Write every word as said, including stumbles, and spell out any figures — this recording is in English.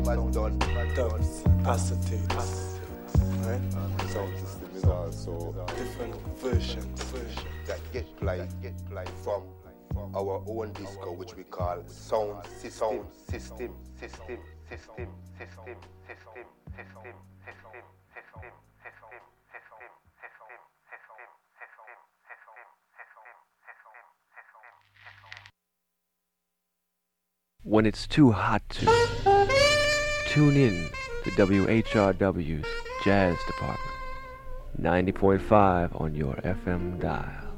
Man done, dubs, acetates, right? sound system is also Different versions. that get played, get played from our own disco, which we call sound system, system, system, system, system, system, system, system, system, system, system, system, system, system, system, system, system, system. When it's too hot to, tune in to W H R W's Jazz Department, ninety point five on your F M dial.